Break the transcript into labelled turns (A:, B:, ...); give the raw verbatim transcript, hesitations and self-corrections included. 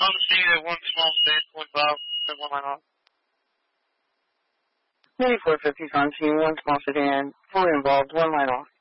A: On the scene at one small stage, one five, one line off.
B: eighty-four fifty on scene, one small sedan, fully involved, one line off.